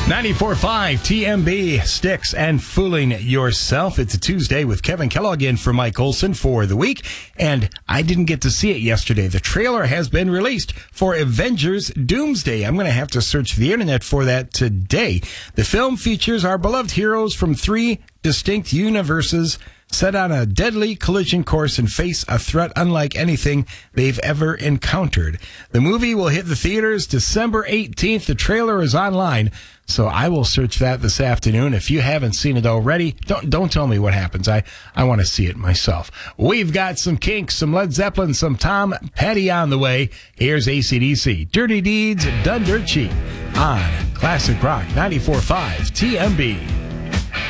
94.5 TMB, Styx and Fooling Yourself. It's a Tuesday with Kevin Kellogg in for Mike Olson for the week. And I didn't get to see it yesterday. The trailer has been released for Avengers Doomsday. I'm going to have to search the internet for that today. The film features our beloved heroes from three distinct universes set on a deadly collision course and face a threat unlike anything they've ever encountered. The movie will hit the theaters December 18th. The trailer is online, so I will search that this afternoon. If you haven't seen it already, don't tell me what happens. I want to see it myself. We've got some Kinks, some Led Zeppelin, some Tom Petty on the way. Here's AC/DC. Dirty Deeds Done Dirt Cheap on Classic Rock 94.5 TMB.